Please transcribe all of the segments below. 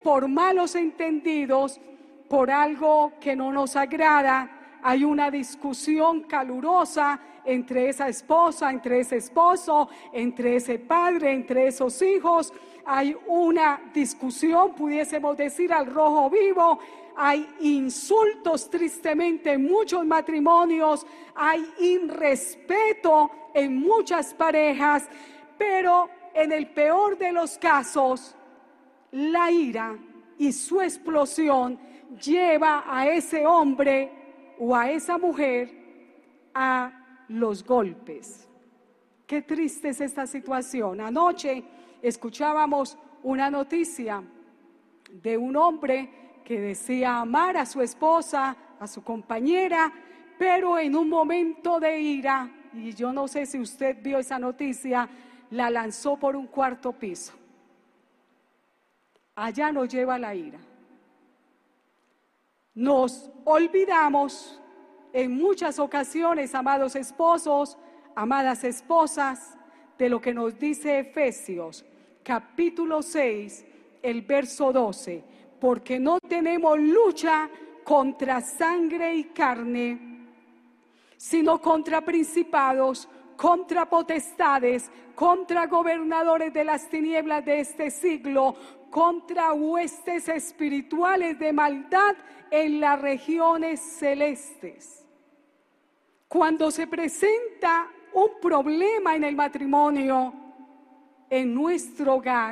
por malos entendidos, por algo que no nos agrada. Hay una discusión calurosa entre esa esposa, entre ese esposo, entre ese padre, entre esos hijos. Hay una discusión, pudiésemos decir, al rojo vivo. Hay insultos tristemente en muchos matrimonios. Hay irrespeto en muchas parejas. Pero en el peor de los casos, la ira y su explosión lleva a ese hombre o a esa mujer a los golpes. Qué triste es esta situación. Anoche escuchábamos una noticia de un hombre que decía amar a su esposa, a su compañera, pero en un momento de ira, y yo no sé si usted vio esa noticia, la lanzó por un cuarto piso. Allá nos lleva la ira. Nos olvidamos en muchas ocasiones, amados esposos, amadas esposas, de lo que nos dice Efesios, capítulo 6, el verso 12, porque no tenemos lucha contra sangre y carne, sino contra principados, contra potestades, contra gobernadores de las tinieblas de este siglo, contra huestes espirituales de maldad en las regiones celestes. Cuando se presenta un problema en el matrimonio, en nuestro hogar,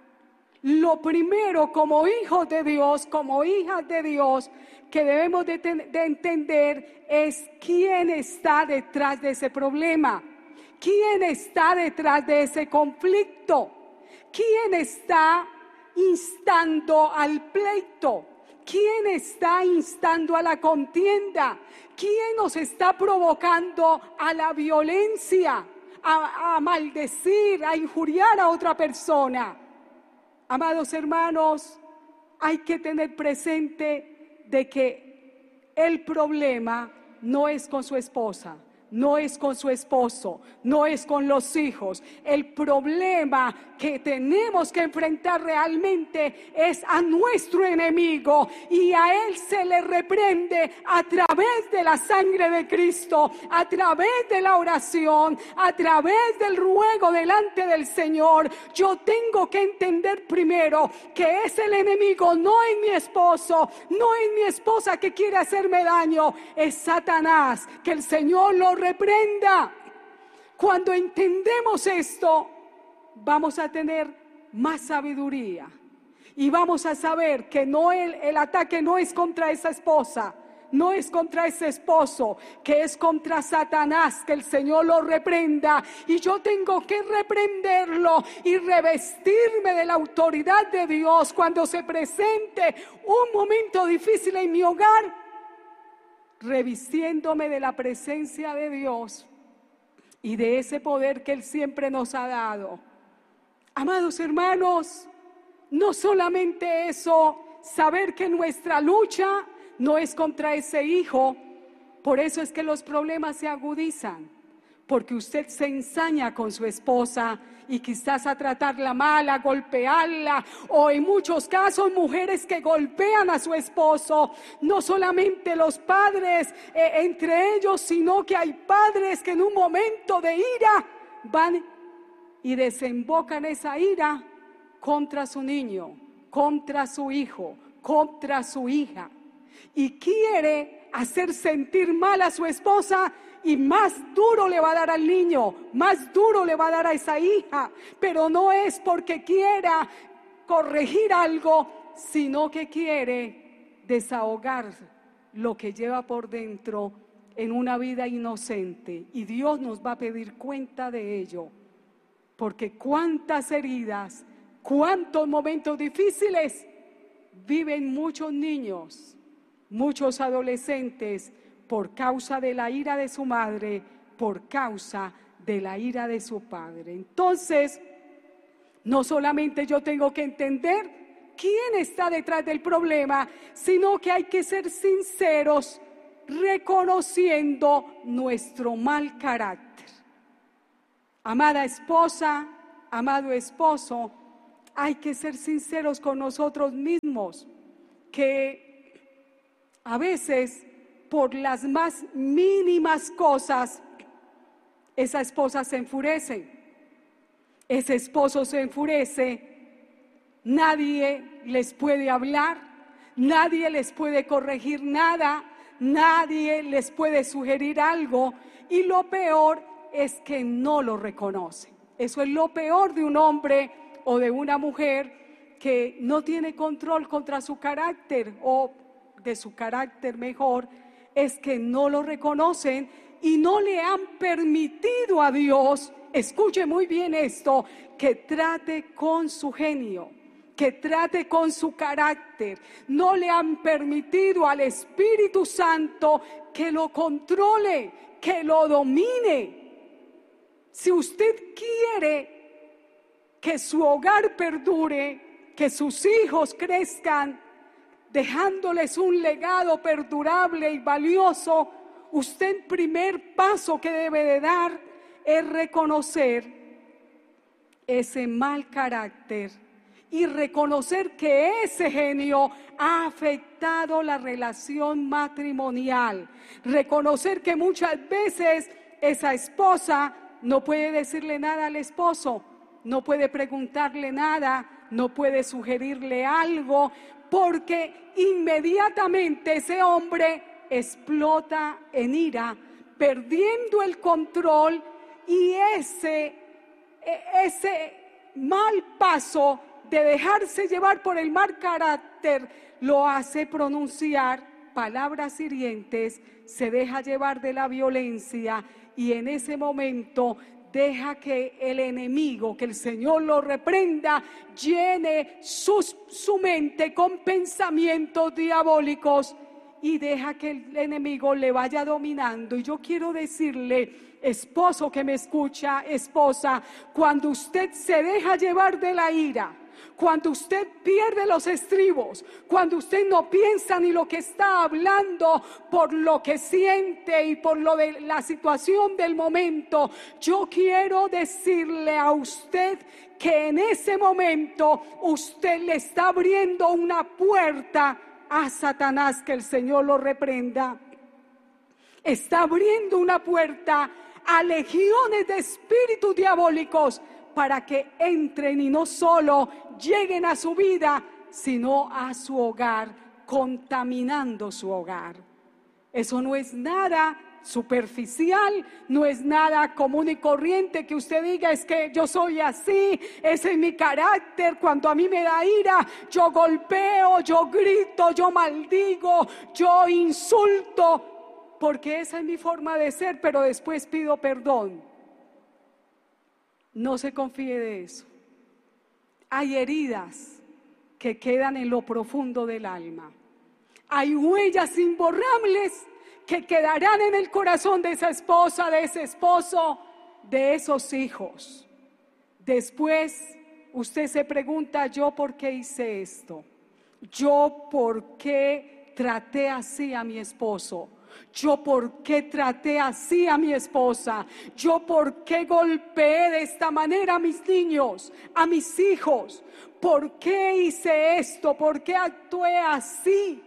lo primero como hijos de Dios, como hijas de Dios, que debemos de entender es quién está detrás de ese problema, quién está detrás de ese conflicto, quién está instando al pleito, quién está instando a la contienda, quién nos está provocando a la violencia, a maldecir, a injuriar a otra persona. Amados hermanos, hay que tener presente de que el problema no es con su esposa, no es con su esposo, no es con los hijos. El problema que tenemos que enfrentar realmente es a nuestro enemigo, y a él se le reprende a través de la sangre de Cristo, a través de la oración, a través del ruego delante del Señor. Yo tengo que entender primero que es el enemigo, no en mi esposo, no en mi esposa que quiere hacerme daño, es Satanás, que el Señor lo reprenda. Cuando entendemos esto, vamos a tener más sabiduría y vamos a saber que no el ataque no es contra esa esposa, no es contra ese esposo, que es contra Satanás, que el Señor lo reprenda, y yo tengo que reprenderlo y revestirme de la autoridad de Dios cuando se presente un momento difícil en mi hogar, revistiéndome de la presencia de Dios y de ese poder que Él siempre nos ha dado. Amados hermanos, no solamente eso, saber que nuestra lucha no es contra ese hijo. Por eso es que los problemas se agudizan, porque usted se ensaña con su esposa y quizás a tratarla mal, a golpearla, o en muchos casos mujeres que golpean a su esposo. No solamente los padres entre ellos, sino que hay padres que en un momento de ira van y desembocan esa ira contra su niño, contra su hijo, contra su hija, y quiere hacer sentir mal a su esposa, y más duro le va a dar al niño, más duro le va a dar a esa hija, pero no es porque quiera corregir algo, sino que quiere desahogar lo que lleva por dentro en una vida inocente, y Dios nos va a pedir cuenta de ello, porque cuántas heridas, cuántos momentos difíciles viven muchos niños, muchos adolescentes, por causa de la ira de su madre, por causa de la ira de su padre. Entonces, no solamente yo tengo que entender quién está detrás del problema, sino que hay que ser sinceros, reconociendo nuestro mal carácter. Amada esposa, amado esposo, hay que ser sinceros con nosotros mismos mismos que a veces por las más mínimas cosas esa esposa se enfurece, ese esposo se enfurece, nadie les puede hablar, nadie les puede corregir nada, nadie les puede sugerir algo, y lo peor es que no lo reconoce. Eso es lo peor de un hombre o de una mujer que no tiene control contra su carácter, o de su carácter mejor, es que no lo reconocen y no le han permitido a Dios, escuche muy bien esto, que trate con su genio, que trate con su carácter. No le han permitido al Espíritu Santo que lo controle, que lo domine. Si usted quiere que su hogar perdure, que sus hijos crezcan, dejándoles un legado perdurable y valioso, usted el primer paso que debe de dar es reconocer ese mal carácter y reconocer que ese genio ha afectado la relación matrimonial. Reconocer que muchas veces esa esposa no puede decirle nada al esposo, no puede preguntarle nada, no puede sugerirle algo, porque inmediatamente ese hombre explota en ira, perdiendo el control, y ese mal paso de dejarse llevar por el mal carácter lo hace pronunciar palabras hirientes, se deja llevar de la violencia, y en ese momento deja que el enemigo, que el Señor lo reprenda, llene su mente con pensamientos diabólicos, y deja que el enemigo le vaya dominando. Y yo quiero decirle, esposo que me escucha, esposa, cuando usted se deja llevar de la ira, cuando usted pierde los estribos, cuando usted no piensa ni lo que está hablando por lo que siente y por lo de la situación del momento, yo quiero decirle a usted que en ese momento usted le está abriendo una puerta a Satanás, que el Señor lo reprenda. Está abriendo una puerta a legiones de espíritus diabólicos para que entren y no solo lleguen a su vida, sino a su hogar, contaminando su hogar. Eso no es nada superficial, no es nada común y corriente que usted diga, es que yo soy así, ese es mi carácter, cuando a mí me da ira, yo golpeo, yo grito, yo maldigo, yo insulto, porque esa es mi forma de ser, pero después pido perdón. No se confíe de eso. Hay heridas que quedan en lo profundo del alma. Hay huellas imborrables que quedarán en el corazón de esa esposa, de ese esposo, de esos hijos. Después usted se pregunta, ¿yo por qué hice esto? ¿Yo por qué traté así a mi esposo? ¿Yo por qué traté así a mi esposa? ¿Yo por qué golpeé de esta manera a mis niños, a mis hijos? ¿Por qué hice esto? ¿Por qué actué así?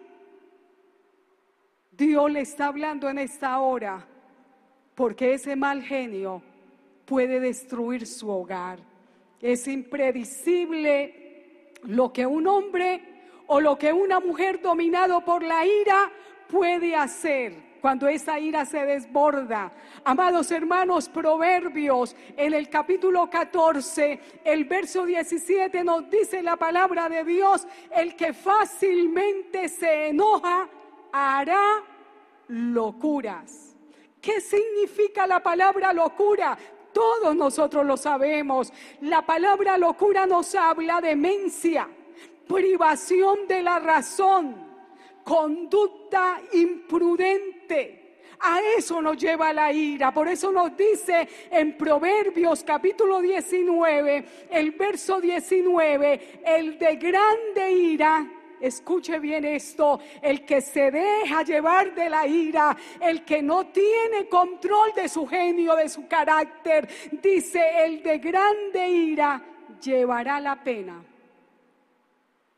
Dios le está hablando en esta hora, porque ese mal genio puede destruir su hogar. Es impredecible lo que un hombre o lo que una mujer dominado por la ira puede hacer cuando esa ira se desborda. Amados hermanos, Proverbios en el capítulo 14, el verso 17 nos dice la palabra de Dios: el que fácilmente se enoja hará locuras. ¿Qué significa la palabra locura? Todos nosotros lo sabemos. La palabra locura nos habla de demencia, privación de la razón, conducta imprudente. A eso nos lleva la ira. Por eso nos dice en Proverbios capítulo 19, el verso 19, el de grande ira. Escuche bien esto: el que se deja llevar de la ira, el que no tiene control de su genio, de su carácter, dice, el de grande ira llevará la pena.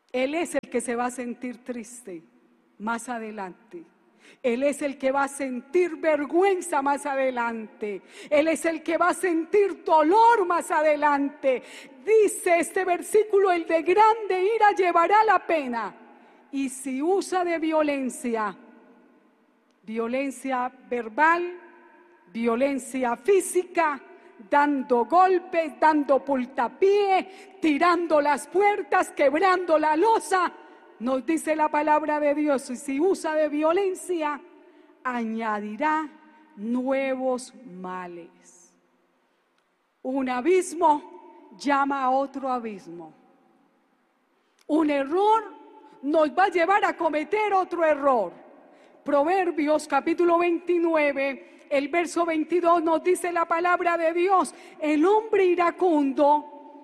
Él es el que se va a sentir triste más adelante. Él es el que va a sentir vergüenza más adelante. Él es el que va a sentir dolor más adelante. Dice este versículo: el de grande ira llevará la pena. Y si usa de violencia, violencia verbal, violencia física, dando golpes, dando puntapié, tirando las puertas, quebrando la losa, nos dice la palabra de Dios, y si usa de violencia, añadirá nuevos males. Un abismo llama a otro abismo. Un error nos va a llevar a cometer otro error. Proverbios capítulo 29, el verso 22 nos dice la palabra de Dios: el hombre iracundo,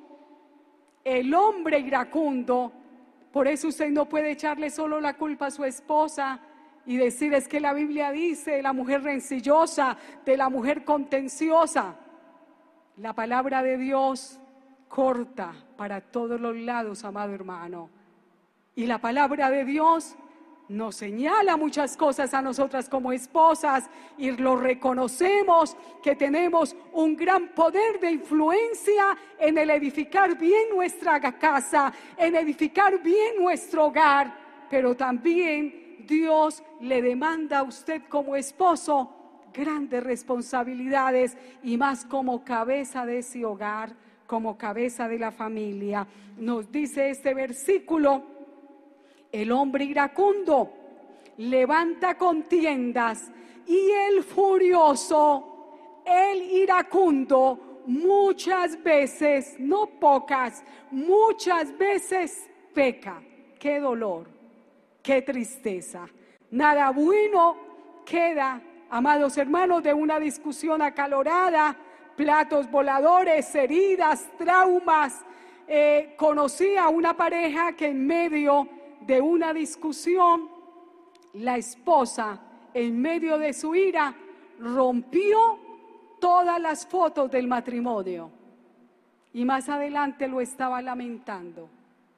por eso usted no puede echarle solo la culpa a su esposa y decir: es que la Biblia dice de la mujer rencillosa, de la mujer contenciosa. La palabra de Dios corta para todos los lados, amado hermano. Y la palabra de Dios nos señala muchas cosas a nosotras como esposas, y lo reconocemos que tenemos un gran poder de influencia en el edificar bien nuestra casa, en edificar bien nuestro hogar, pero también Dios le demanda a usted como esposo grandes responsabilidades, y más como cabeza de ese hogar, como cabeza de la familia. Nos dice este versículo: el hombre iracundo levanta contiendas, y el furioso, el iracundo, muchas veces, no pocas, muchas veces peca. Qué dolor, qué tristeza. Nada bueno queda, amados hermanos, de una discusión acalorada, platos voladores, heridas, traumas. Conocí a una pareja que en medio de una discusión, la esposa, en medio de su ira, rompió todas las fotos del matrimonio, y más adelante lo estaba lamentando.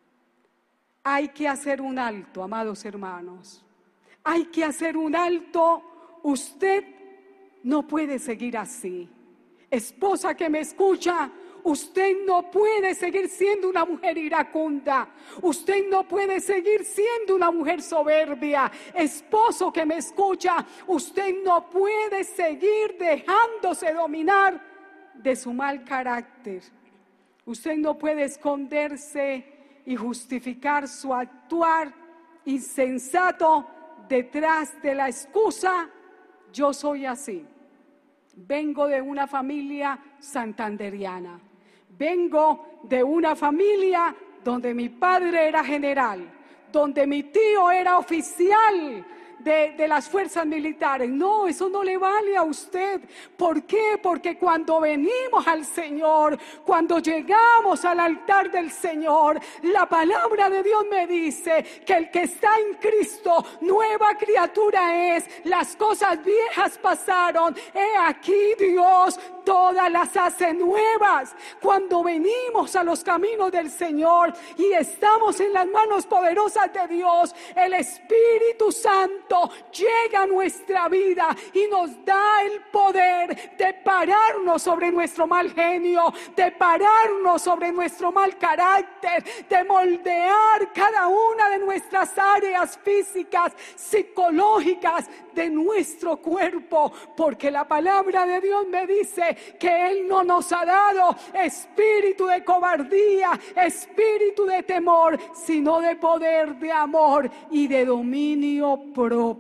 Hay que hacer un alto, amados hermanos. Hay que hacer un alto. Usted no puede seguir así. Esposa que me escucha, usted no puede seguir siendo una mujer iracunda. Usted no puede seguir siendo una mujer soberbia. Esposo que me escucha, usted no puede seguir dejándose dominar de su mal carácter. Usted no puede esconderse y justificar su actuar insensato detrás de la excusa: yo soy así. Vengo de una familia santanderiana. Vengo de una familia donde mi padre era general, donde mi tío era oficial de las fuerzas militares. No, eso no le vale a usted. ¿Por qué? Porque cuando venimos al Señor, cuando llegamos al altar del Señor, la palabra de Dios me dice que el que está en Cristo, nueva criatura es. Las cosas viejas pasaron, he aquí Dios todas las hace nuevas. Cuando venimos a los caminos del Señor y estamos en las manos poderosas de Dios, el Espíritu Santo llega a nuestra vida y nos da el poder de pararnos sobre nuestro mal genio, de pararnos sobre nuestro mal carácter, de moldear cada una de nuestras áreas físicas, psicológicas de nuestro cuerpo, porque la palabra de Dios me dice que Él no nos ha dado espíritu de cobardía, espíritu de temor, sino de poder, de amor y de dominio propio.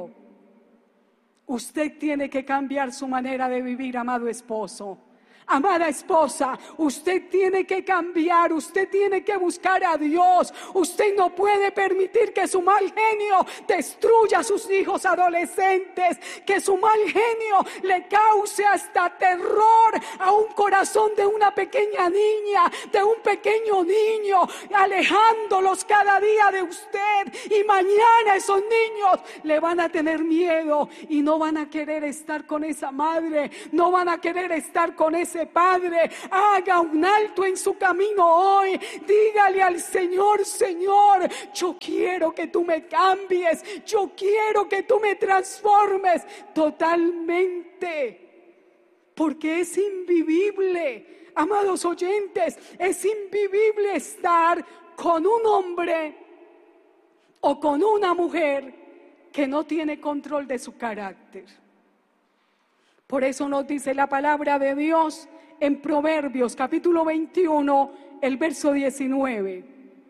Usted tiene que cambiar su manera de vivir, amado esposo. Amada esposa, usted tiene que cambiar, usted tiene que buscar a Dios. Usted no puede permitir que su mal genio destruya a sus hijos adolescentes, que su mal genio le cause hasta terror a un corazón de una pequeña niña, de un pequeño niño, alejándolos cada día de usted. Y mañana esos niños le van a tener miedo y no van a querer estar con esa madre, no van a querer estar con ese ese padre haga un alto en su camino hoy. Dígale al Señor: Señor, yo quiero que tú me cambies, yo quiero que tú me transformes totalmente. Porque es invivible, amados oyentes, es invivible estar con un hombre o con una mujer que no tiene control de su carácter. Por eso nos dice la palabra de Dios en Proverbios capítulo 21, el verso 19.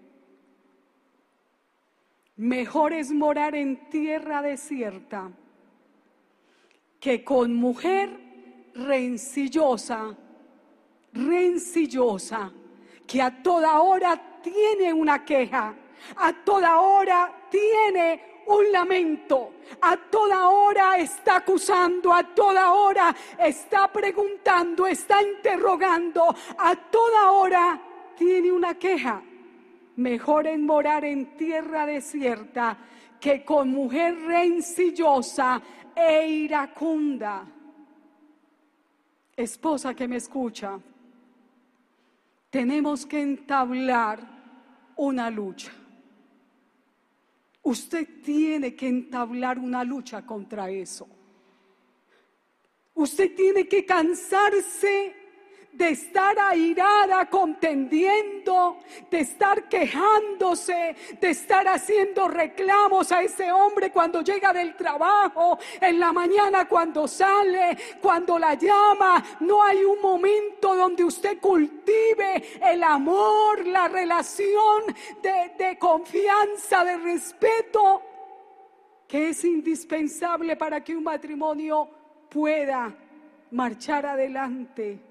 Mejor es morar en tierra desierta que con mujer rencillosa, que a toda hora tiene una queja, a toda hora tiene un lamento, a toda hora está acusando, a toda hora está preguntando, está interrogando, a toda hora tiene una queja. Mejor es morar en tierra desierta que con mujer rencillosa e iracunda. Esposa que me escucha, tenemos que entablar una lucha. Usted tiene que entablar una lucha contra eso. Usted tiene que cansarse de estar airada, contendiendo, de estar quejándose, de estar haciendo reclamos a ese hombre cuando llega del trabajo, en la mañana cuando sale, cuando la llama. No hay un momento donde usted cultive el amor, la relación de confianza, de respeto, que es indispensable para que un matrimonio pueda marchar adelante.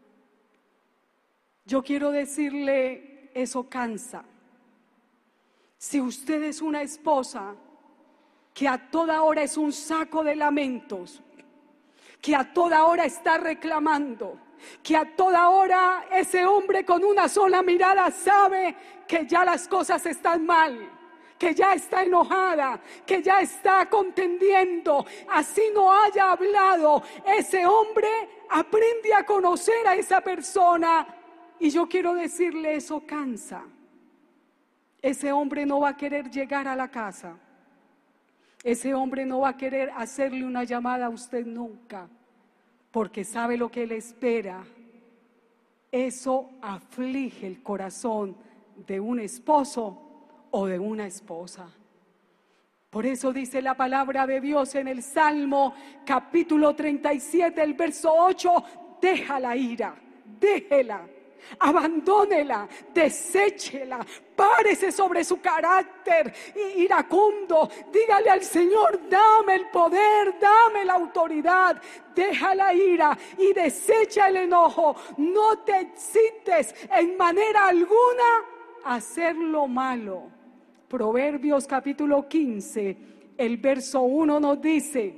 Yo quiero decirle, eso cansa. Si usted es una esposa que a toda hora es un saco de lamentos, que a toda hora está reclamando, que a toda hora ese hombre con una sola mirada sabe que ya las cosas están mal, que ya está enojada, que ya está contendiendo, así no haya hablado, ese hombre aprende a conocer a esa persona. Y yo quiero decirle, eso cansa. Ese hombre no va a querer llegar a la casa. Ese hombre no va a querer hacerle una llamada a usted nunca, porque sabe lo que le espera. Eso aflige el corazón de un esposo o de una esposa. Por eso dice la palabra de Dios en el Salmo capítulo 37, el verso 8, deja la ira, déjela. Abandónela, deséchela, párese sobre su carácter iracundo. Dígale al Señor: dame el poder, dame la autoridad. Deja la ira y desecha el enojo. No te excites en manera alguna a hacer lo malo. Proverbios capítulo 15, el verso 1 nos dice: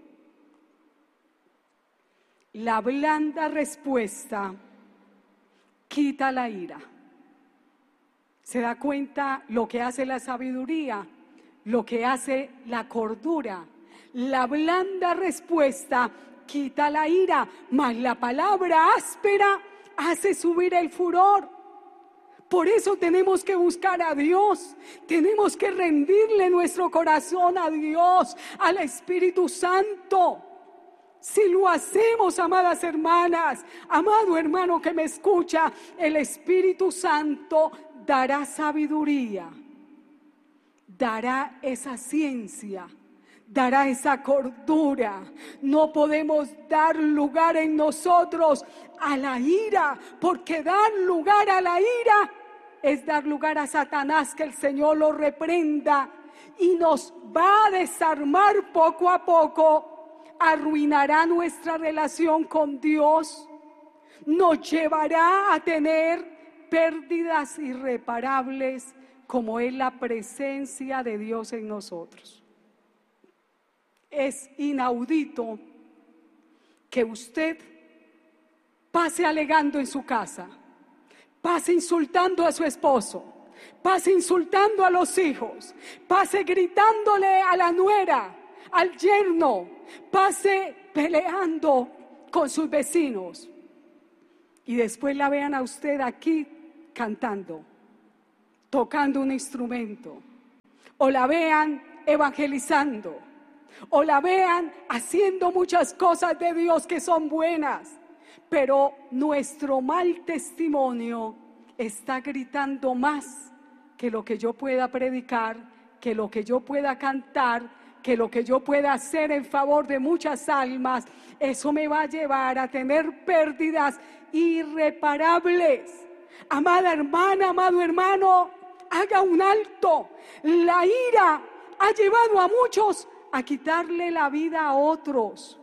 la blanda respuesta quita la ira. ¿Se da cuenta lo que hace la sabiduría? Lo que hace la cordura. La blanda respuesta quita la ira, mas la palabra áspera hace subir el furor. Por eso tenemos que buscar a Dios, tenemos que rendirle nuestro corazón a Dios, al Espíritu Santo. Si lo hacemos, amadas hermanas, amado hermano que me escucha, el Espíritu Santo dará sabiduría, dará esa ciencia, dará esa cordura. No podemos dar lugar en nosotros a la ira, porque dar lugar a la ira es dar lugar a Satanás, que el Señor lo reprenda y nos va a desarmar poco a poco. Arruinará nuestra relación con Dios, nos llevará a tener pérdidas irreparables, como es la presencia de Dios en nosotros. Es inaudito que usted pase alegando en su casa, pase insultando a su esposo, pase insultando a los hijos, pase gritándole a la nuera, al yerno, pase peleando con sus vecinos. y después la vean a usted aquí cantando, tocando un instrumento, o la vean evangelizando, o la vean haciendo muchas cosas de Dios que son buenas, pero nuestro mal testimonio está gritando más que lo que yo pueda predicar, que lo que yo pueda cantar, que lo que yo pueda hacer en favor de muchas almas. Eso me va a llevar a tener pérdidas irreparables. Amada hermana, amado hermano, haga un alto. La ira ha llevado a muchos a quitarle la vida a otros.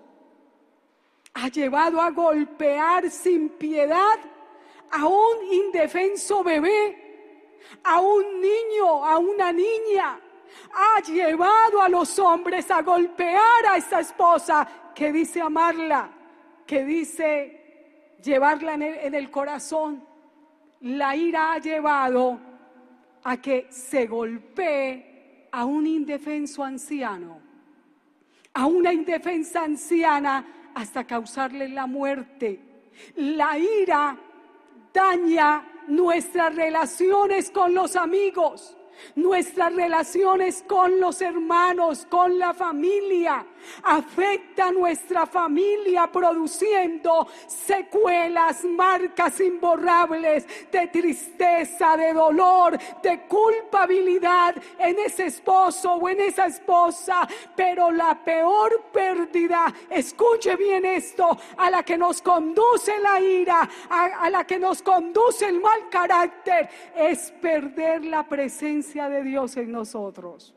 Ha llevado a golpear sin piedad a un indefenso bebé, a un niño, a una niña. Ha llevado a los hombres a golpear a esa esposa que dice amarla, que dice llevarla en el corazón. La ira ha llevado a que se golpee a un indefenso anciano, a una indefensa anciana, hasta causarle la muerte. La ira daña nuestras relaciones con los amigos, nuestras relaciones con los hermanos, con la familia. Afecta a nuestra familia produciendo secuelas, marcas imborrables de tristeza, de dolor, de culpabilidad en ese esposo o en esa esposa. Pero la peor pérdida, escuche bien esto, a la que nos conduce la ira, a la que nos conduce el mal carácter, es perder la presencia de Dios en nosotros.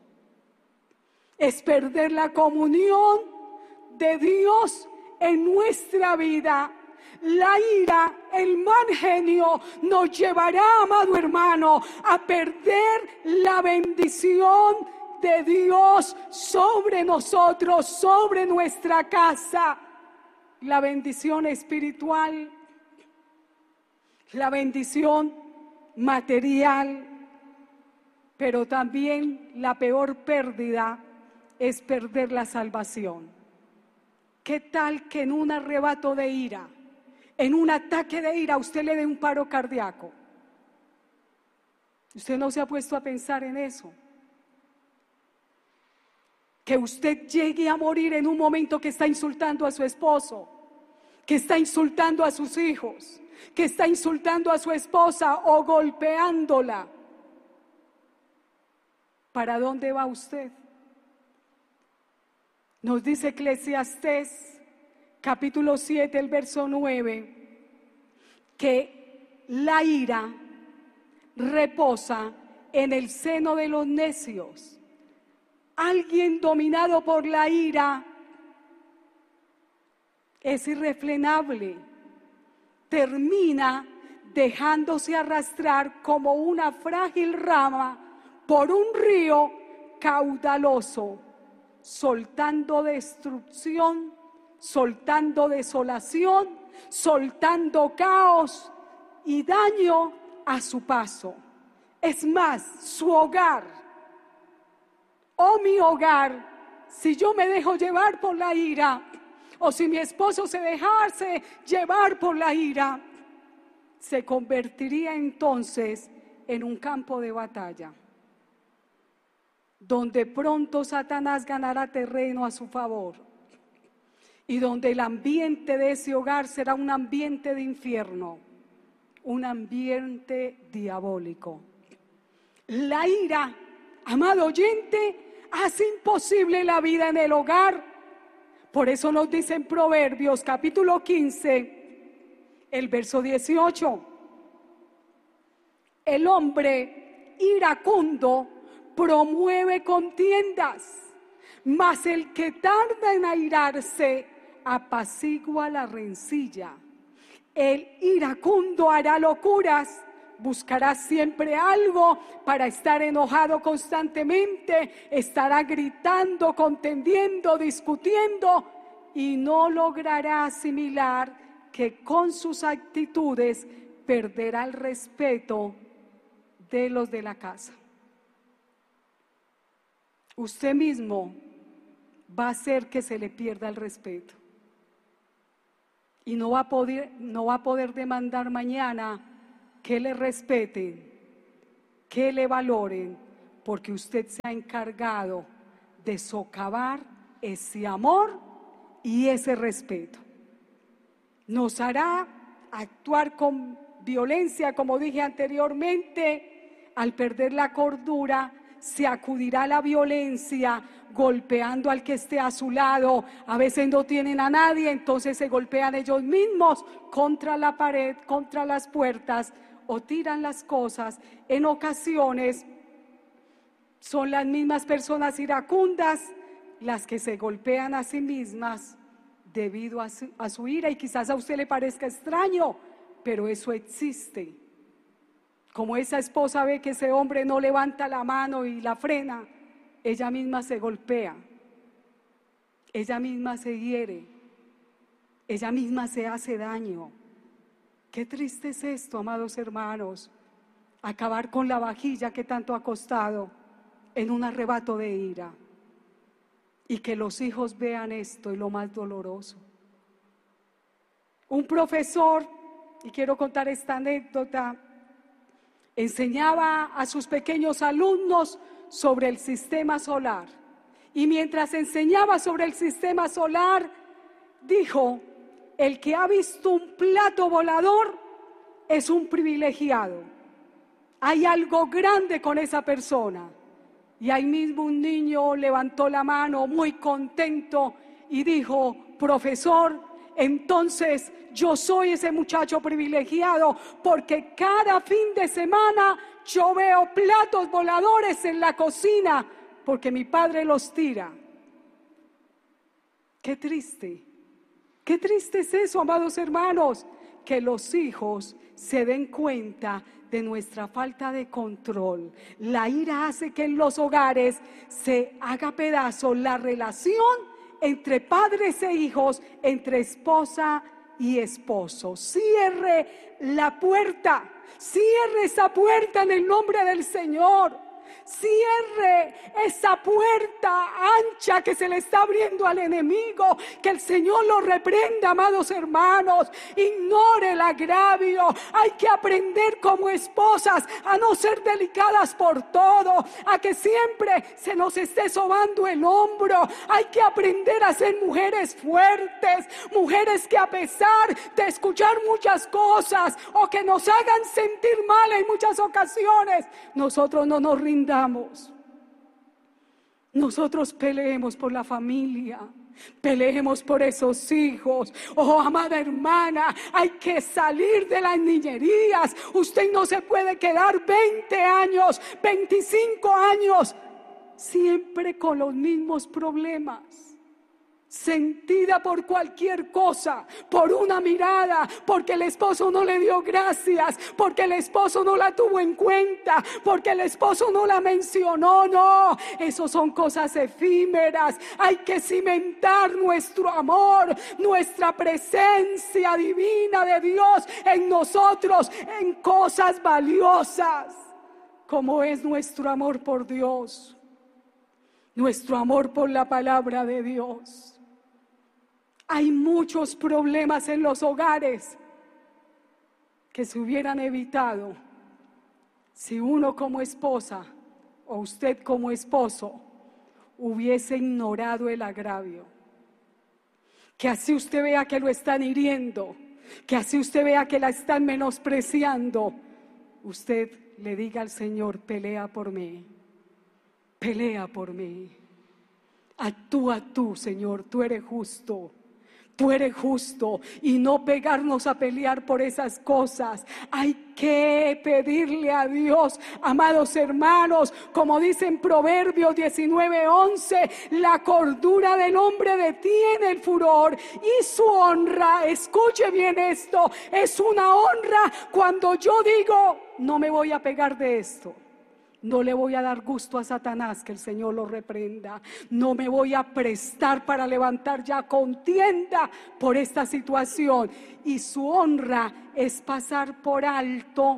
Es perder la comunión de Dios en nuestra vida. La ira, el mal genio, nos llevará, amado hermano, a perder la bendición de Dios sobre nosotros, sobre nuestra casa. La bendición espiritual, la bendición material, pero también la peor pérdida es perder la salvación. ¿Qué tal que en un arrebato de ira, en un ataque de ira, usted le dé un paro cardíaco? Usted no se ha puesto a pensar en eso. Que usted llegue a morir en un momento que está insultando a su esposo, que está insultando a sus hijos, que está insultando a su esposa o golpeándola. ¿Para dónde va usted? Nos dice Eclesiastés, capítulo 7, el verso 9, que la ira reposa en el seno de los necios. Alguien dominado por la ira es irrefrenable, termina dejándose arrastrar como una frágil rama por un río caudaloso, soltando destrucción, soltando desolación, soltando caos y daño a su paso. Es más, su hogar, mi hogar, si yo me dejo llevar por la ira, o si mi esposo se dejase llevar por la ira, se convertiría entonces en un campo de batalla, donde pronto Satanás ganará terreno a su favor y donde el ambiente de ese hogar será un ambiente de infierno, un ambiente diabólico. La ira, amado oyente, hace imposible la vida en el hogar. Por eso nos dice en Proverbios capítulo 15, el verso 18, el hombre iracundo promueve contiendas, mas el que tarda en airarse apacigua la rencilla. El iracundo hará locuras, buscará siempre algo para estar enojado constantemente, estará gritando, contendiendo, discutiendo y no logrará asimilar que con sus actitudes perderá el respeto de los de la casa. Usted mismo va a hacer que se le pierda el respeto. y no va a poder demandar mañana que le respeten, que le valoren, porque usted se ha encargado de socavar ese amor y ese respeto. Nos hará actuar con violencia, como dije anteriormente. Al perder la cordura, se acudirá a la violencia, golpeando al que esté a su lado. A veces no tienen a nadie, entonces se golpean ellos mismos contra la pared, contra las puertas, o tiran las cosas. En ocasiones son las mismas personas iracundas las que se golpean a sí mismas debido a su ira, y quizás a usted le parezca extraño, pero eso existe. Como esa esposa ve que ese hombre no levanta la mano y la frena, ella misma se golpea, ella misma se hiere, ella misma se hace daño. Qué triste es esto, amados hermanos, acabar con la vajilla que tanto ha costado en un arrebato de ira, y que los hijos vean esto, y lo más doloroso. Un profesor, y quiero contar esta anécdota, enseñaba a sus pequeños alumnos sobre el sistema solar, y mientras enseñaba sobre el sistema solar, dijo: el que ha visto un plato volador es un privilegiado. Hay algo grande con esa persona. Y ahí mismo un niño levantó la mano muy contento y dijo: profesor, entonces yo soy ese muchacho privilegiado, porque cada fin de semana yo veo platos voladores en la cocina, porque mi padre los tira. Qué triste es eso, amados hermanos, que los hijos se den cuenta de nuestra falta de control. La ira hace que en los hogares se haga pedazo la relación entre padres e hijos, entre esposa y esposo. Cierre la puerta, cierre esa puerta en el nombre del Señor. Cierre esa puerta ancha que se le está abriendo al enemigo. Que el Señor lo reprenda, amados hermanos. Ignore el agravio. Hay que aprender como esposas a no ser delicadas por todo, a que siempre se nos esté sobando el hombro. Hay que aprender a ser mujeres fuertes, mujeres que a pesar de escuchar muchas cosas o que nos hagan sentir mal en muchas ocasiones, nosotros no nos rindamos. Nosotros peleemos por la familia, peleemos por esos hijos. Oh, amada hermana, hay que salir de las niñerías. Usted no se puede quedar 20 años, 25 años, siempre con los mismos problemas. Sentida por cualquier cosa, por una mirada, porque el esposo no le dio gracias, porque el esposo no la tuvo en cuenta, porque el esposo no la mencionó. No, eso son cosas efímeras. Hay que cimentar nuestro amor, nuestra presencia divina de Dios en nosotros, en cosas valiosas, como es nuestro amor por Dios, nuestro amor por la palabra de Dios. Hay muchos problemas en los hogares que se hubieran evitado si uno como esposa o usted como esposo hubiese ignorado el agravio. Que así usted vea que lo están hiriendo, que así usted vea que la están menospreciando, usted le diga al Señor: pelea por mí, pelea por mí. Actúa tú, Señor, tú eres justo. Tú eres justo, y no pegarnos a pelear por esas cosas. Hay que pedirle a Dios, amados hermanos, como dice en Proverbios 19:11, la cordura del hombre detiene el furor y su honra, escuche bien esto, es una honra cuando yo digo: no me voy a pegar de esto. No le voy a dar gusto a Satanás, que el Señor lo reprenda. No me voy a prestar para levantar ya contienda por esta situación. Y su honra es pasar por alto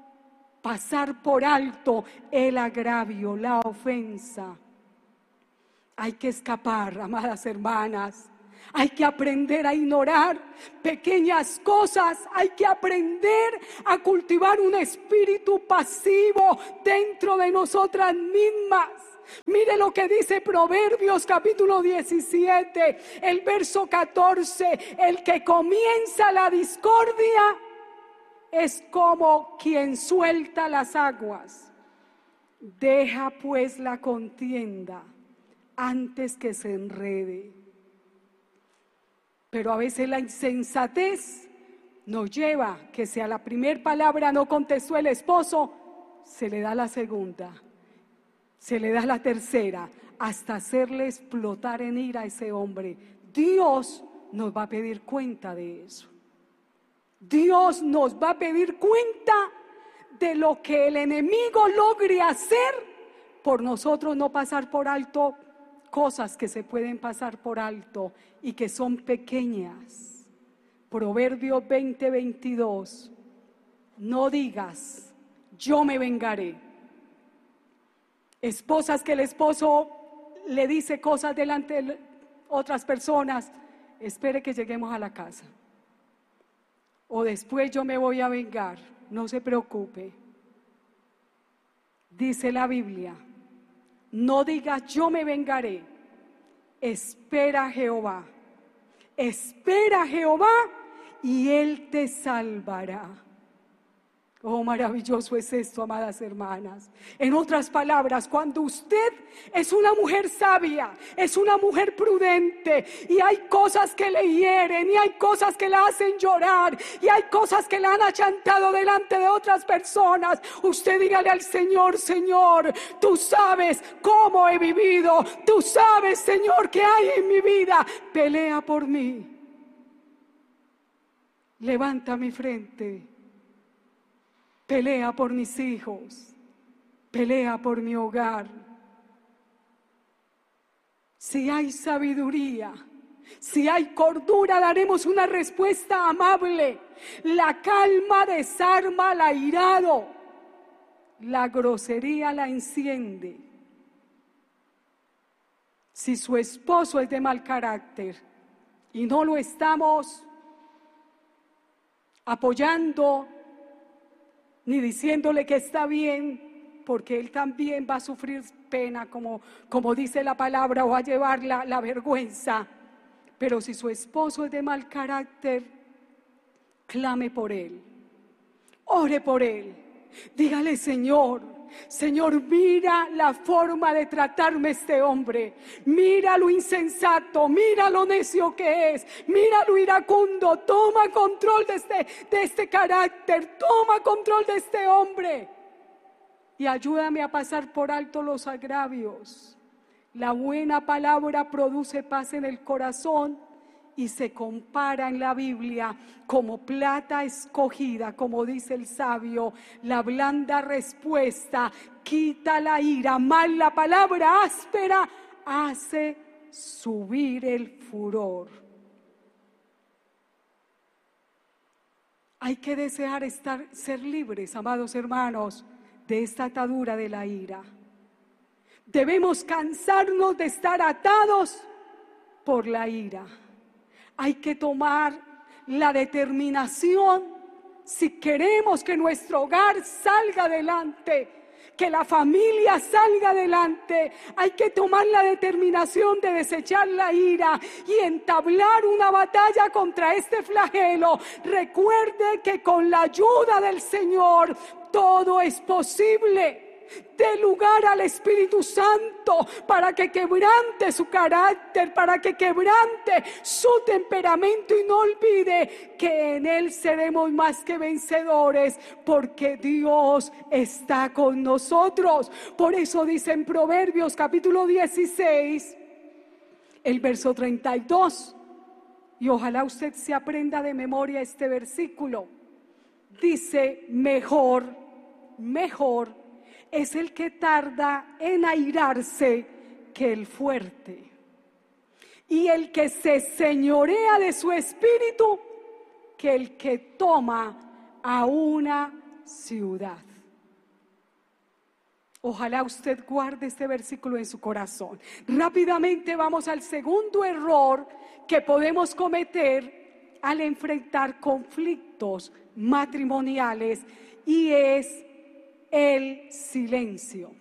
el agravio, la ofensa. Hay que escapar, amadas hermanas. Hay que aprender a ignorar pequeñas cosas. Hay que aprender a cultivar un espíritu pasivo dentro de nosotras mismas. Mire lo que dice Proverbios capítulo 17, el verso 14. El que comienza la discordia es como quien suelta las aguas. Deja pues la contienda antes que se enrede. Pero a veces la insensatez nos lleva que si a la primera palabra no contestó el esposo, se le da la segunda, se le da la tercera, hasta hacerle explotar en ira a ese hombre. Dios nos va a pedir cuenta de eso. Dios nos va a pedir cuenta de lo que el enemigo logre hacer por nosotros no pasar por alto cosas que se pueden pasar por alto y que son pequeñas. Proverbios 20:22. No digas, yo me vengaré. Esposas que el esposo le dice cosas delante de otras personas, espere que lleguemos a la casa. O después yo me voy a vengar, no se preocupe. Dice la Biblia, no digas yo me vengaré, espera a Jehová. Espera a Jehová y Él te salvará. Oh, maravilloso es esto, amadas hermanas. En otras palabras, cuando usted es una mujer sabia, es una mujer prudente, y hay cosas que le hieren, y hay cosas que la hacen llorar, y hay cosas que la han achantado delante de otras personas, usted dígale al Señor, Señor, tú sabes cómo he vivido, tú sabes, Señor, qué hay en mi vida, pelea por mí. Levanta mi frente. Pelea por mis hijos, pelea por mi hogar. Si hay sabiduría, si hay cordura, daremos una respuesta amable. La calma desarma al airado, la grosería la enciende. Si su esposo es de mal carácter y no lo estamos apoyando, ni diciéndole que está bien, porque él también va a sufrir pena, como dice la palabra, o va a llevar la vergüenza. Pero si su esposo es de mal carácter, clame por él, ore por él, dígale, Señor, mira la forma de tratarme este hombre, mira lo insensato, mira lo necio que es, mira lo iracundo, toma control de este carácter, toma control de este hombre y ayúdame a pasar por alto los agravios. La buena palabra produce paz en el corazón y se compara en la Biblia como plata escogida, como dice el sabio. La blanda respuesta quita la ira, mas la palabra áspera hace subir el furor. Hay que desear ser libres, amados hermanos, de esta atadura de la ira. Debemos cansarnos de estar atados por la ira. Hay que tomar la determinación, si queremos que nuestro hogar salga adelante, que la familia salga adelante, hay que tomar la determinación de desechar la ira y entablar una batalla contra este flagelo. Recuerde que con la ayuda del Señor todo es posible. Dé lugar al Espíritu Santo para que quebrante su carácter, para que quebrante su temperamento, y no olvide que en Él seremos más que vencedores, porque Dios está con nosotros. Por eso dice en Proverbios capítulo 16, el verso 32, y ojalá usted se aprenda de memoria este versículo. Dice, mejor es el que tarda en airarse que el fuerte, y el que se señorea de su espíritu que el que toma a una ciudad. Ojalá usted guarde este versículo en su corazón. Rápidamente vamos al segundo error que podemos cometer al enfrentar conflictos matrimoniales, y es el silencio.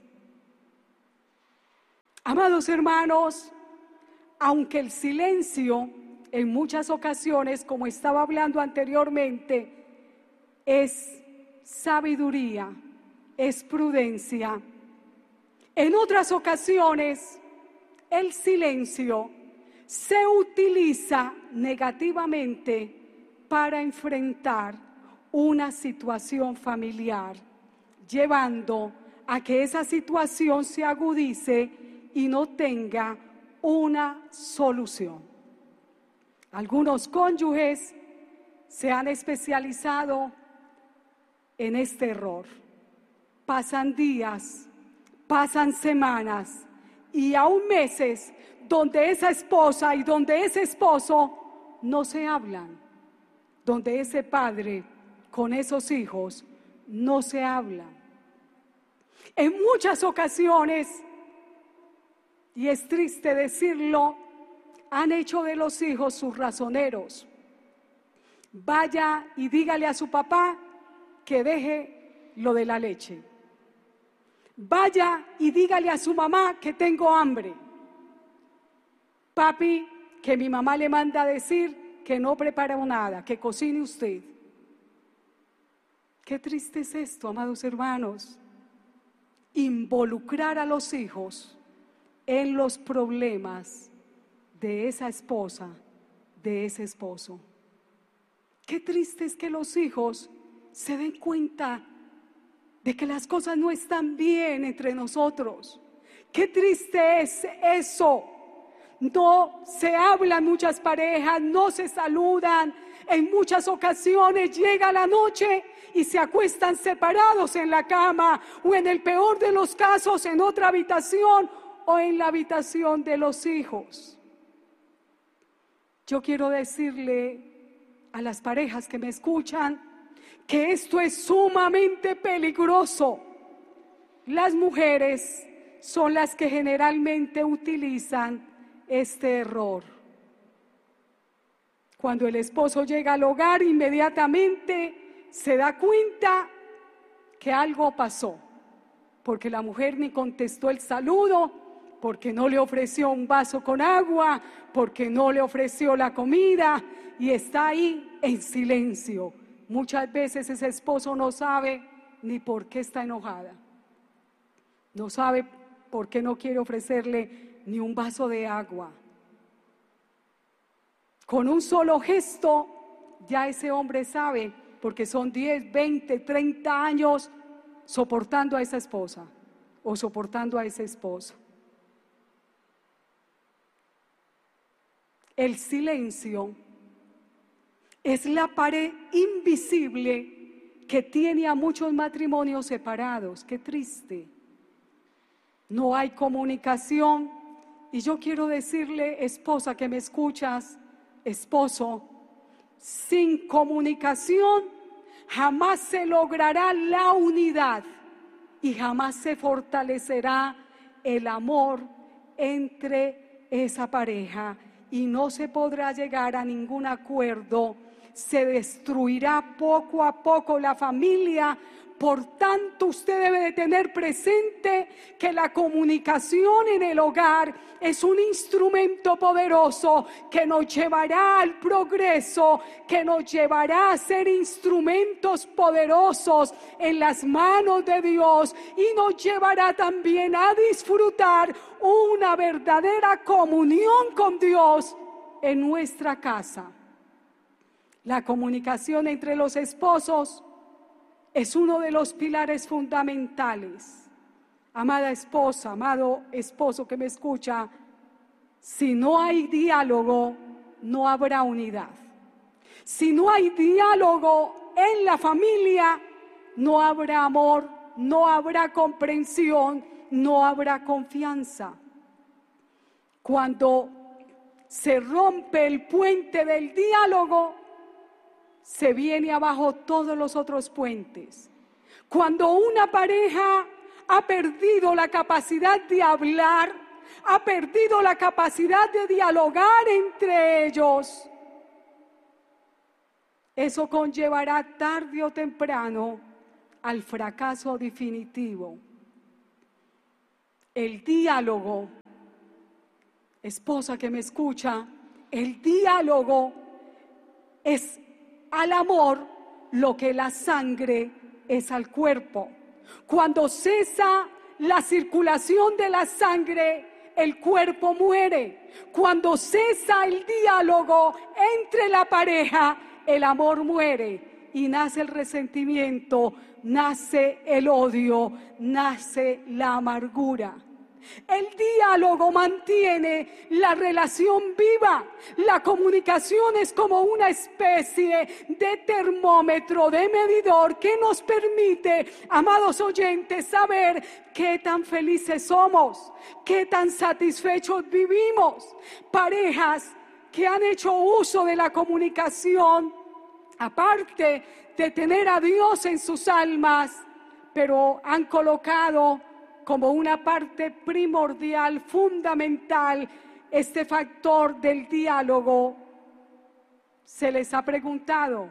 Amados hermanos, aunque el silencio en muchas ocasiones, como estaba hablando anteriormente, es sabiduría, es prudencia, en otras ocasiones el silencio se utiliza negativamente para enfrentar una situación familiar, llevando a que esa situación se agudice y no tenga una solución. Algunos cónyuges se han especializado en este error. Pasan días, pasan semanas y aún meses donde esa esposa y donde ese esposo no se hablan, donde ese padre con esos hijos no se hablan. En muchas ocasiones, y es triste decirlo, han hecho de los hijos sus razoneros. Vaya y dígale a su papá que deje lo de la leche. Vaya y dígale a su mamá que tengo hambre. Papi, que mi mamá le manda a decir que no prepara nada, que cocine usted. Qué triste es esto, amados hermanos. Involucrar a los hijos en los problemas de esa esposa, de ese esposo. Qué triste es que los hijos se den cuenta de que las cosas no están bien entre nosotros. Qué triste es eso. No se hablan muchas parejas, no se saludan. En muchas ocasiones llega la noche y se acuestan separados en la cama, o en el peor de los casos en otra habitación o en la habitación de los hijos. Yo quiero decirle a las parejas que me escuchan que esto es sumamente peligroso. Las mujeres son las que generalmente utilizan este error. Cuando el esposo llega al hogar, inmediatamente se da cuenta que algo pasó, porque la mujer ni contestó el saludo, porque no le ofreció un vaso con agua, porque no le ofreció la comida, y está ahí en silencio. Muchas veces ese esposo no sabe ni por qué está enojada, no sabe por qué no quiere ofrecerle ni un vaso de agua. Con un solo gesto ya ese hombre sabe, porque son 10, 20, 30 años soportando a esa esposa o soportando a ese esposo. El silencio es la pared invisible que tiene a muchos matrimonios separados. Qué triste. No hay comunicación. Y yo quiero decirle, esposa que me escuchas, esposo, sin comunicación jamás se logrará la unidad y jamás se fortalecerá el amor entre esa pareja, y no se podrá llegar a ningún acuerdo. Se destruirá poco a poco la familia. Por tanto, usted debe de tener presente que la comunicación en el hogar es un instrumento poderoso que nos llevará al progreso, que nos llevará a ser instrumentos poderosos en las manos de Dios, y nos llevará también a disfrutar una verdadera comunión con Dios en nuestra casa. La comunicación entre los esposos es uno de los pilares fundamentales. Amada esposa, amado esposo que me escucha, si no hay diálogo, no habrá unidad. Si no hay diálogo en la familia, no habrá amor, no habrá comprensión, no habrá confianza. Cuando se rompe el puente del diálogo, se viene abajo todos los otros puentes. Cuando una pareja ha perdido la capacidad de hablar, ha perdido la capacidad de dialogar entre ellos. Eso conllevará tarde o temprano al fracaso definitivo. El diálogo, esposa que me escucha, el diálogo es al amor lo que la sangre es al cuerpo. Cuando cesa la circulación de la sangre, el cuerpo muere. Cuando cesa el diálogo entre la pareja, el amor muere y nace el resentimiento, nace el odio, nace la amargura. El diálogo mantiene la relación viva. La comunicación es como una especie de termómetro, de medidor que nos permite, amados oyentes, saber qué tan felices somos, qué tan satisfechos vivimos. Parejas que han hecho uso de la comunicación, aparte de tener a Dios en sus almas, pero han colocado como una parte primordial, fundamental, este factor del diálogo. Se les ha preguntado,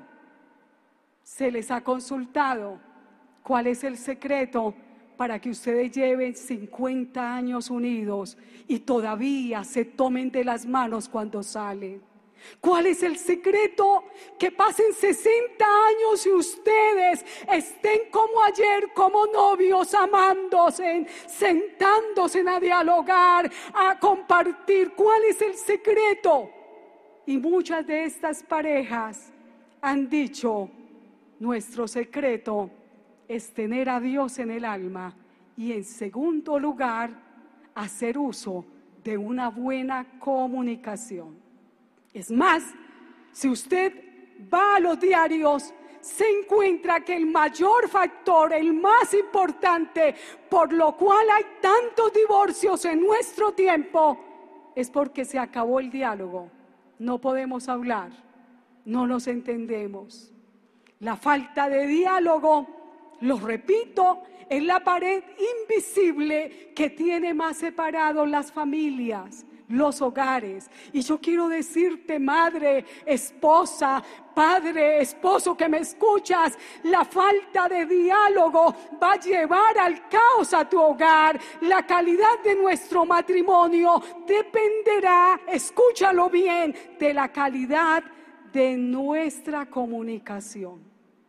se les ha consultado cuál es el secreto para que ustedes lleven 50 años unidos y todavía se tomen de las manos cuando salen. ¿Cuál es el secreto? Que pasen 60 años y ustedes estén como ayer, como novios, amándose, sentándose a dialogar, a compartir. ¿Cuál es el secreto? Y muchas de estas parejas han dicho, nuestro secreto es tener a Dios en el alma y, en segundo lugar, hacer uso de una buena comunicación. Es más, si usted va a los diarios, se encuentra que el mayor factor, el más importante, por lo cual hay tantos divorcios en nuestro tiempo, es porque se acabó el diálogo. No podemos hablar, no nos entendemos. La falta de diálogo, lo repito, es la pared invisible que tiene más separados las familias, los hogares. Y yo quiero decirte, madre, esposa, padre, esposo que me escuchas, la falta de diálogo va a llevar al caos a tu hogar. La calidad de nuestro matrimonio dependerá, escúchalo bien, de la calidad de nuestra comunicación.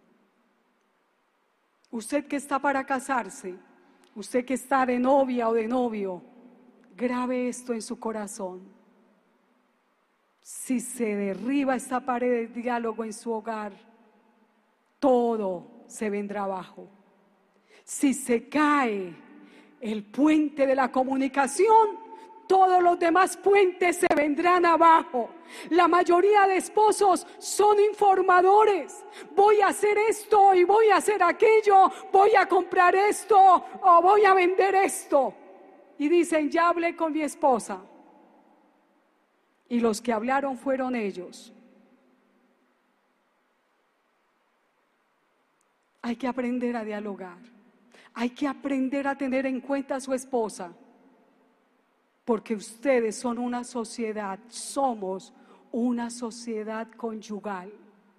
Usted que está para casarse, usted que está de novia o de novio, grabe esto en su corazón. Si se derriba esta pared de diálogo en su hogar, todo se vendrá abajo. Si se cae el puente de la comunicación, todos los demás puentes se vendrán abajo. La mayoría de esposos son informadores. Voy a hacer esto y voy a hacer aquello, voy a comprar esto o voy a vender esto. Y dicen, ya hablé con mi esposa. Y los que hablaron fueron ellos. Hay que aprender a dialogar. Hay que aprender a tener en cuenta a su esposa. Porque ustedes son una sociedad, somos una sociedad conyugal.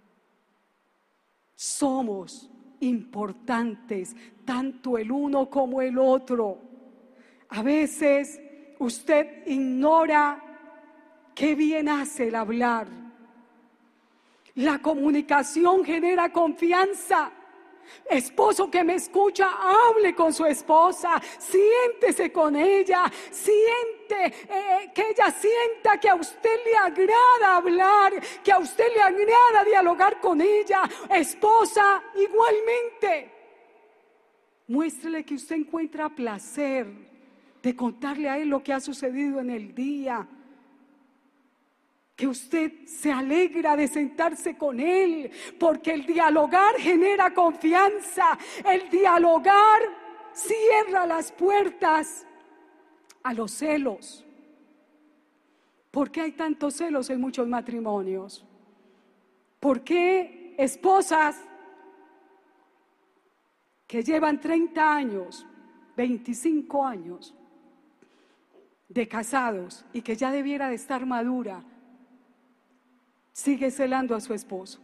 Somos importantes, tanto el uno como el otro. A veces usted ignora qué bien hace el hablar. La comunicación genera confianza. Esposo que me escucha, hable con su esposa, siéntese con ella, que ella sienta que a usted le agrada hablar, que a usted le agrada dialogar con ella. Esposa, igualmente, muéstrele que usted encuentra placer de contarle a él lo que ha sucedido en el día, que usted se alegra de sentarse con él, porque el dialogar genera confianza. El dialogar cierra las puertas a los celos. ¿Por qué hay tantos celos en muchos matrimonios? ¿Por qué esposas que llevan 30 años 25 años de casados y que ya debiera de estar madura, sigue celando a su esposo.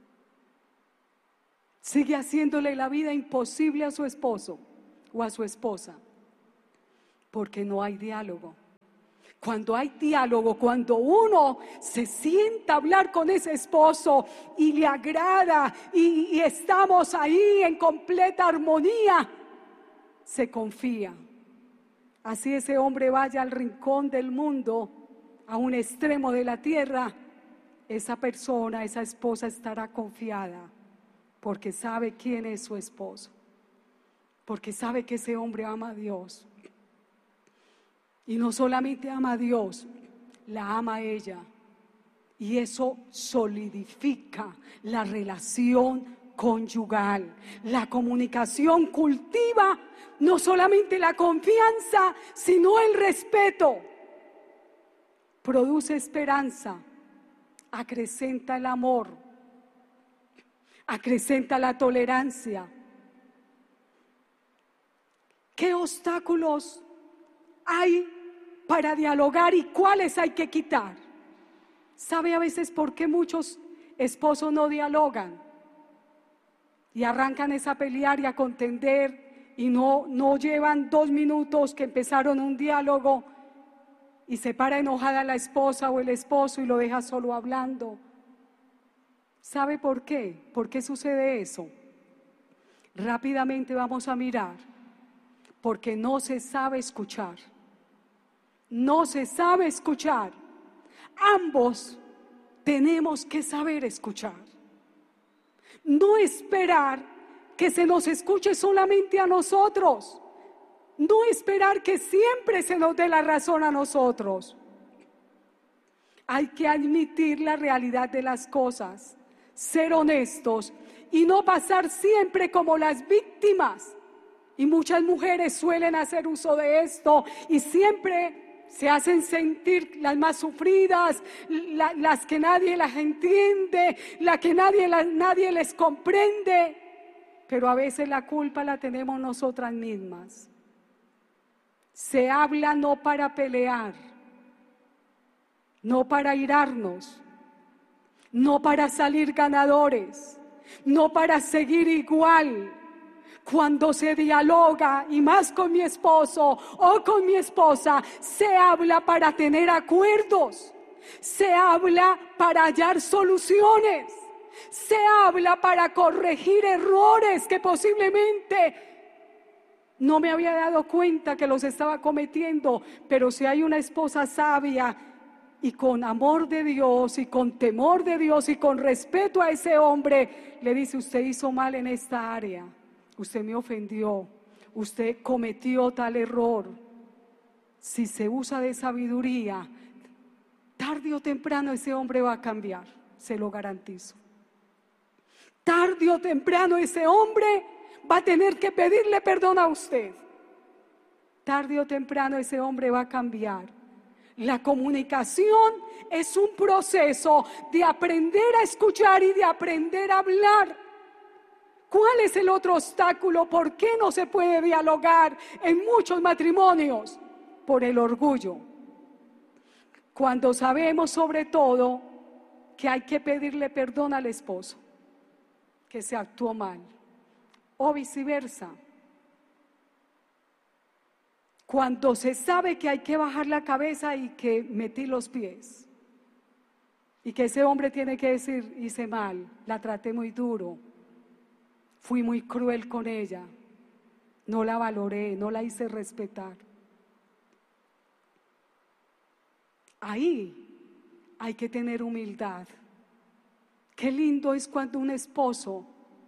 Sigue haciéndole la vida imposible a su esposo o a su esposa, porque no hay diálogo. Cuando hay diálogo, cuando uno se sienta a hablar con ese esposo y le agrada y estamos ahí en completa armonía, se confía. Así ese hombre vaya al rincón del mundo, a un extremo de la tierra, esa persona, esa esposa estará confiada, porque sabe quién es su esposo, porque sabe que ese hombre ama a Dios. Y no solamente ama a Dios, la ama a ella. Y eso solidifica la relación conyugal. La comunicación cultiva no solamente la confianza, sino el respeto. Produce esperanza, acrecenta el amor, acrecenta la tolerancia. ¿Qué obstáculos hay para dialogar y cuáles hay que quitar? ¿Sabe a veces por qué muchos esposos no dialogan? Y arrancan a pelear y a contender y no llevan 2 minutos que empezaron un diálogo y se para enojada la esposa o el esposo y lo deja solo hablando. ¿Sabe por qué? ¿Por qué sucede eso? Rápidamente vamos a mirar. Porque no se sabe escuchar. No se sabe escuchar. Ambos tenemos que saber escuchar. No esperar que se nos escuche solamente a nosotros. No esperar que siempre se nos dé la razón a nosotros. Hay que admitir la realidad de las cosas, ser honestos y no pasar siempre como las víctimas. Y muchas mujeres suelen hacer uso de esto y siempre se hacen sentir las más sufridas, las que nadie las entiende, las que nadie les comprende. Pero a veces la culpa la tenemos nosotras mismas. Se habla no para pelear, no para irarnos, no para salir ganadores, no para seguir igual. Cuando se dialoga, y más con mi esposo o con mi esposa, se habla para tener acuerdos, se habla para hallar soluciones, se habla para corregir errores que posiblemente no me había dado cuenta que los estaba cometiendo, pero si hay una esposa sabia y con amor de Dios y con temor de Dios y con respeto a ese hombre, le dice: usted hizo mal en esta área. Usted me ofendió, usted cometió tal error. Si se usa de sabiduría, tarde o temprano ese hombre va a cambiar, se lo garantizo. Tarde o temprano ese hombre va a tener que pedirle perdón a usted. Tarde o temprano ese hombre va a cambiar. La comunicación es un proceso de aprender a escuchar y de aprender a hablar. ¿Cuál es el otro obstáculo? ¿Por qué no se puede dialogar en muchos matrimonios? Por el orgullo. Cuando sabemos sobre todo que hay que pedirle perdón al esposo, que se actuó mal, o viceversa. Cuando se sabe que hay que bajar la cabeza y que metí los pies, y que ese hombre tiene que decir: hice mal, la traté muy duro, fui muy cruel con ella, no la valoré, no la hice respetar. Ahí hay que tener humildad. Qué lindo es cuando un esposo,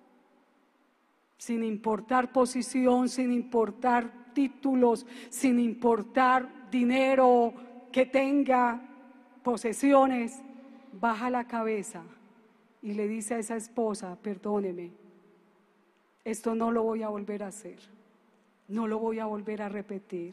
sin importar posición, sin importar títulos, sin importar dinero que tenga, posesiones, baja la cabeza y le dice a esa esposa: perdóneme, esto no lo voy a volver a hacer, no lo voy a volver a repetir.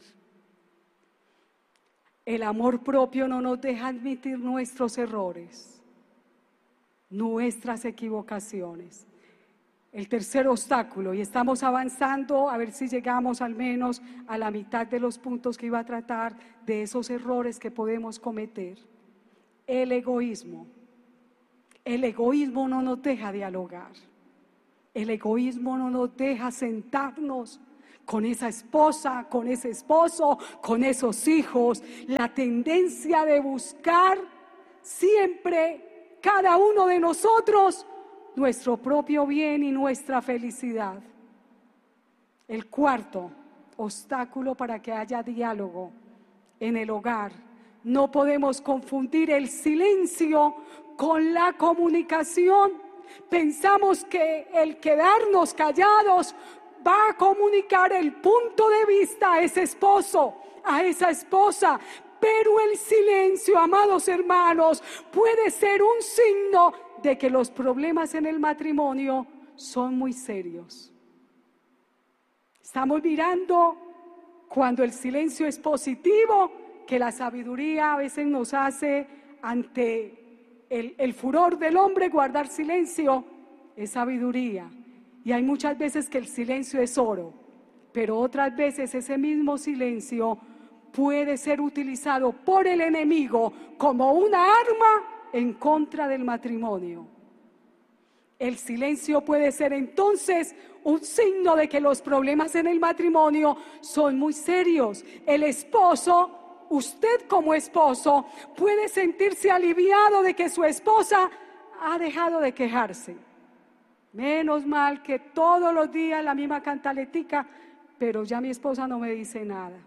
El amor propio no nos deja admitir nuestros errores, nuestras equivocaciones. el tercer obstáculo, y estamos avanzando a ver si llegamos al menos a la mitad de los puntos que iba a tratar de esos errores que podemos cometer. El egoísmo. El egoísmo no nos deja dialogar. El egoísmo no nos deja sentarnos con esa esposa, con ese esposo, con esos hijos. La tendencia de buscar siempre, cada uno de nosotros, nuestro propio bien y nuestra felicidad. El cuarto obstáculo para que haya diálogo en el hogar: no podemos confundir el silencio con la comunicación. Pensamos que el quedarnos callados va a comunicar el punto de vista a ese esposo, a esa esposa, pero el silencio, amados hermanos, puede ser un signo de que los problemas en el matrimonio son muy serios. Estamos mirando cuando el silencio es positivo, que la sabiduría a veces nos hace, ante el furor del hombre, guardar silencio, es sabiduría. Y hay muchas veces que el silencio es oro, pero otras veces ese mismo silencio puede ser utilizado por el enemigo como una arma en contra del matrimonio. El silencio puede ser entonces un signo de que los problemas en el matrimonio son muy serios. El esposo, usted como esposo, puede sentirse aliviado de que su esposa ha dejado de quejarse. Menos mal que todos los días la misma cantaletica, pero ya mi esposa no me dice nada.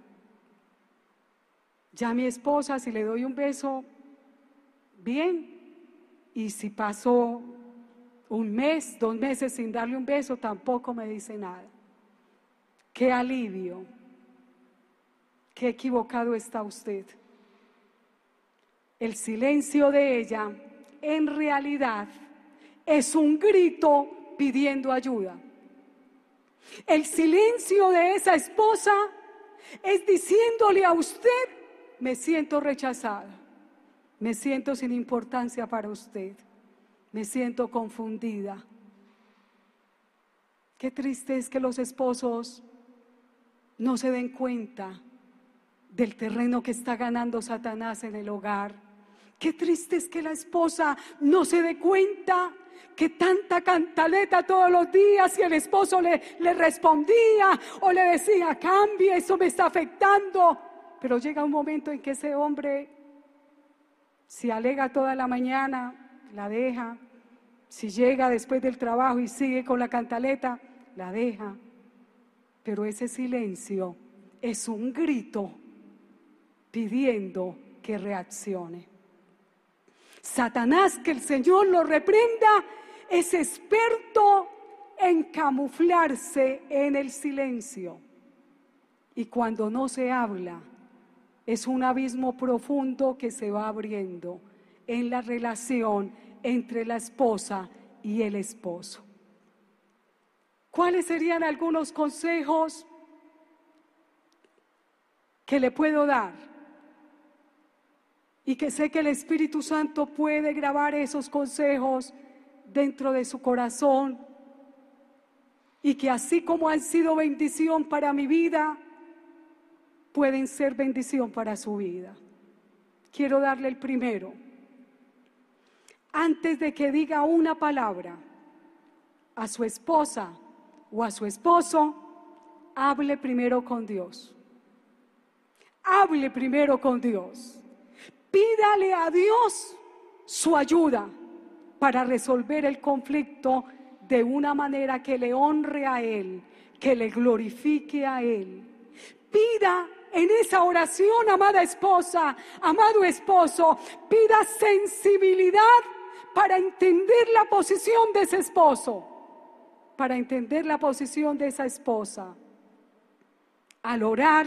Ya mi esposa, si le doy un beso, bien, y si paso un mes, 2 meses sin darle un beso, tampoco me dice nada. ¡Qué alivio! ¡Qué equivocado está usted! El silencio de ella, en realidad, es un grito pidiendo ayuda. El silencio de esa esposa es diciéndole a usted: me siento rechazada, me siento sin importancia para usted, me siento confundida. Qué triste es que los esposos no se den cuenta del terreno que está ganando Satanás en el hogar. Qué triste es que la esposa no se dé cuenta que tanta cantaleta todos los días, y el esposo le respondía o le decía: cambie, eso me está afectando. Pero llega un momento en que ese hombre, si alega toda la mañana, la deja. Si llega después del trabajo y sigue con la cantaleta, la deja. Pero ese silencio es un grito pidiendo que reaccione. Satanás, que el Señor lo reprenda, es experto en camuflarse en el silencio. Y cuando no se habla, es un abismo profundo que se va abriendo en la relación entre la esposa y el esposo. ¿Cuáles serían algunos consejos que le puedo dar? Y que sé que el Espíritu Santo puede grabar esos consejos dentro de su corazón, y que así como han sido bendición para mi vida, pueden ser bendición para su vida. Quiero darle el primero. Antes de que diga una palabra a su esposa o a su esposo, hable primero con Dios. Hable primero con Dios. Pídale a Dios su ayuda para resolver el conflicto de una manera que le honre a Él, que le glorifique a Él. Pida en esa oración, amada esposa, amado esposo, pida sensibilidad para entender la posición de ese esposo, para entender la posición de esa esposa. Al orar,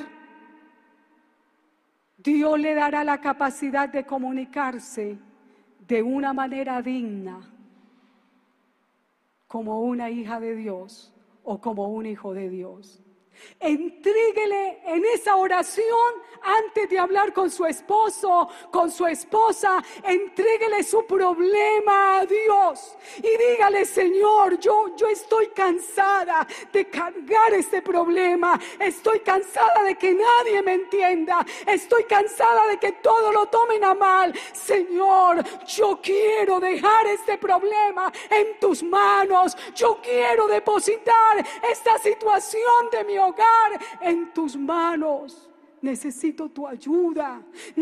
Dios le dará la capacidad de comunicarse de una manera digna, como una hija de Dios o como un hijo de Dios. Entríguele en esa oración, antes de hablar con su esposo, con su esposa, entríguele su problema a Dios y dígale: Señor, yo estoy cansada de cargar este problema, estoy cansada de que nadie me entienda, estoy cansada de que todo lo tomen a mal. Señor, yo quiero dejar este problema en tus manos, yo quiero depositar esta situación de mi hogar en tus manos. Necesito tu ayuda.